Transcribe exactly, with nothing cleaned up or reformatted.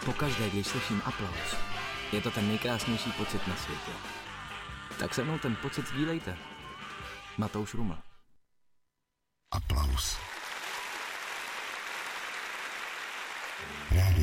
Pokaždé, když slyším aplaus, je to ten nejkrásnější pocit na světě. Tak se mnou ten pocit sdílejte. Matouš Ruml. Aplaus. Yeah.